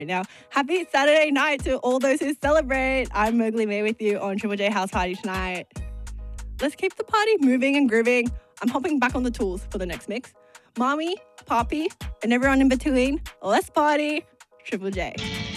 Now, happy Saturday night to all those who celebrate. I'm Mowgli May with you on Triple J House Party tonight. Let's keep the party moving and grooving. I'm hopping back on the tools for the next mix. Mommy, Poppy, and everyone in between, let's party. Triple J.